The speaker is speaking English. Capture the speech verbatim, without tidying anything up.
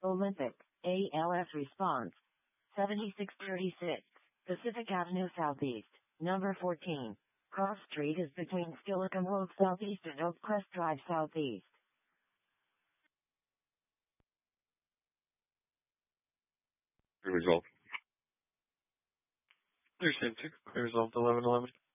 Olympic, A L S response. seventy-six thirty-six, Pacific Avenue Southeast, number fourteen. Cross Street is between Skillicum Road Southeast and Oakcrest Drive Southeast. Result. Understand, sir. Result eleven eleven.